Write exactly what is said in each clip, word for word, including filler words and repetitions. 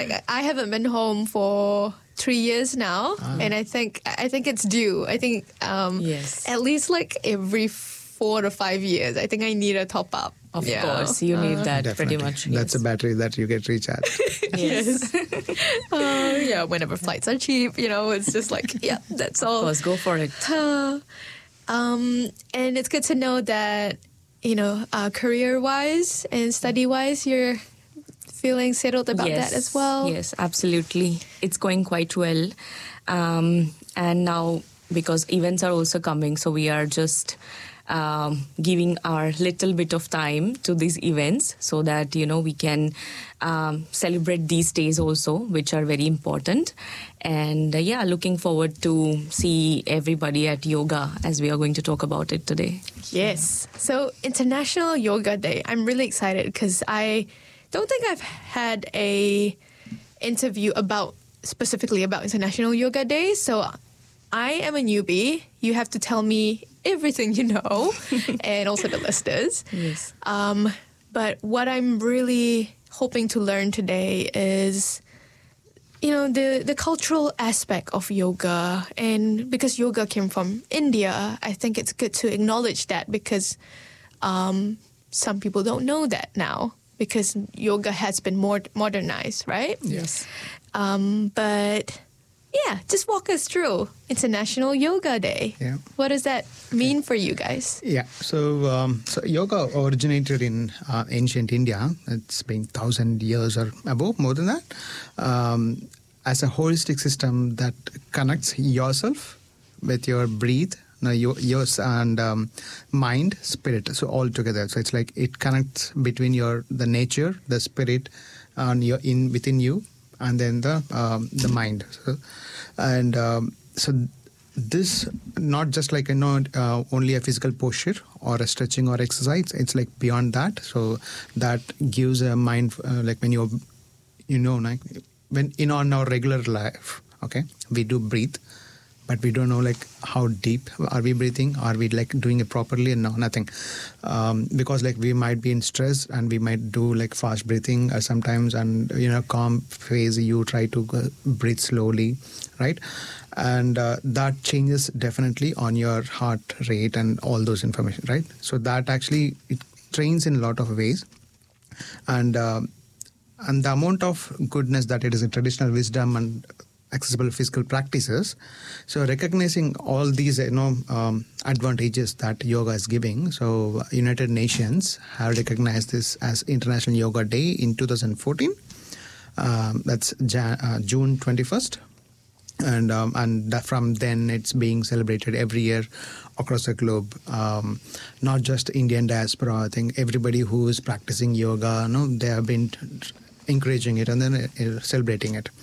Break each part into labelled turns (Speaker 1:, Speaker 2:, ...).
Speaker 1: like I haven't been home for three years now, ah. and I think I think it's due. I think um,
Speaker 2: yes.
Speaker 1: at least like every four to five years, I think I need a top up.
Speaker 2: Of
Speaker 1: yeah.
Speaker 2: course, you need uh, that
Speaker 3: definitely.
Speaker 2: pretty much.
Speaker 3: That's
Speaker 2: yes.
Speaker 3: a battery that you get recharged.
Speaker 1: yes. uh, yeah, whenever flights are cheap, you know, it's just like, yeah, that's all.
Speaker 2: Of course, go for it.
Speaker 1: Uh, um, and it's good to know that, you know, uh, career-wise and study-wise, you're feeling settled about
Speaker 2: yes.
Speaker 1: that as well.
Speaker 2: Yes, absolutely. It's going quite well. Um, and now, because events are also coming, so we are just... Um, giving our little bit of time to these events so that, you know, we can um, celebrate these days also, which are very important. And uh, yeah, looking forward to see everybody at yoga as we are going to talk about it today.
Speaker 1: Yes. So International Yoga Day. I'm really excited because I don't think I've had a interview about specifically about International Yoga Day. So I am a newbie. You have to tell me everything you know, and also the listeners.
Speaker 2: Yes.
Speaker 1: Um, but what I'm really hoping to learn today is, you know, the, the cultural aspect of yoga. And because yoga came from India, I think it's good to acknowledge that because um, some people don't know that now because yoga has been more modernized, right?
Speaker 2: Yes.
Speaker 1: Um, but... Yeah, just walk us through International Yoga Day.
Speaker 3: Yeah.
Speaker 1: What does that mean for you guys?
Speaker 3: Yeah, so um, so yoga originated in uh, ancient India. It's been thousand years or above, more than that, um, as a holistic system that connects yourself with your breath, no, your, yours and um, mind, spirit, so all together. So it's like it connects between your the nature, the spirit, and your in within you. And then the um, the mind, so, and um, so this not just like you know uh, only a physical posture or a stretching or exercise. It's like beyond that. So that gives a mind uh, like when you you know like when in on our regular life, okay, we do breathe. But we don't know like how deep are we breathing? Are we like doing it properly? No, nothing. Um, because like we might be in stress and we might do like fast breathing or sometimes and you know calm phase you try to go, breathe slowly, right? And uh, that changes definitely on your heart rate and all those information, right? So that actually it trains in a lot of ways. And uh, and the amount of goodness that it is in traditional wisdom and accessible physical practices. So recognizing all these, you know, um, advantages that yoga is giving. So United Nations have recognized this as International Yoga Day in two thousand fourteen. Um, that's Jan- uh, June twenty-first. And um, and that from then it's being celebrated every year across the globe. Um, not just Indian diaspora. I think everybody who is practicing yoga, you know, they have been encouraging it and then uh, celebrating it.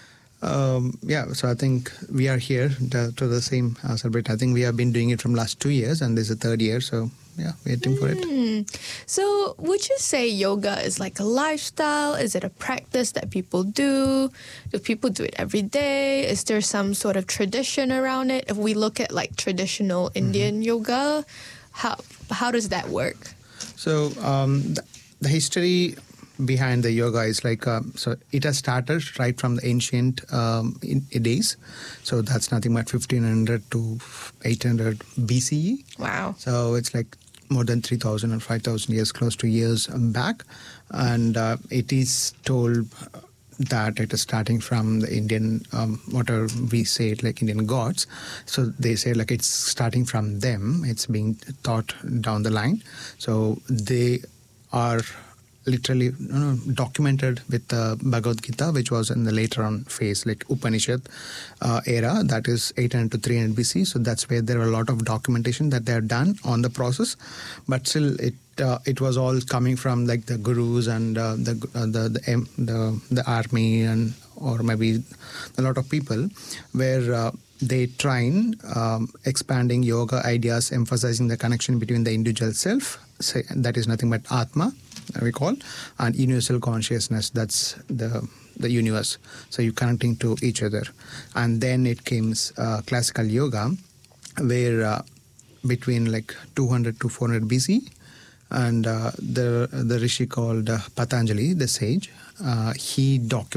Speaker 3: Um, yeah, so I think we are here to, to the same uh, celebrate. I think we have been doing it from last two years and this is the third year. So yeah, waiting for it.
Speaker 1: Mm. So would you say yoga is like a lifestyle? Is it a practice that people do? Do people do it every day? Is there some sort of tradition around it? If we look at like traditional Indian mm-hmm. yoga, how how does that work?
Speaker 3: So um, the, the history behind the yoga is like, uh, so it has started right from the ancient um, in, in days. So that's nothing but fifteen hundred to eight hundred B C E.
Speaker 1: Wow.
Speaker 3: So it's like more than three thousand or five thousand years, close to years back. And uh, it is told that it is starting from the Indian, um, what are we say it like Indian gods. So they say like it's starting from them. It's being taught down the line. So they are literally you know, documented with the uh, Bhagavad Gita, which was in the later on phase, like Upanishad uh, era, that is eight hundred to three hundred B C. So that's where there are a lot of documentation that they have done on the process. But still, it uh, it was all coming from like the gurus and uh, the, uh, the the the the army and or maybe a lot of people where uh, they train um, expanding yoga ideas, emphasizing the connection between the individual self, say, that is nothing but Atma, we call, and universal consciousness, that's the the universe. So you're connecting to each other. And then it came uh, classical yoga, where uh, between like two hundred to four hundred B C, and uh, the the rishi called uh, Patanjali, the sage, uh, he documented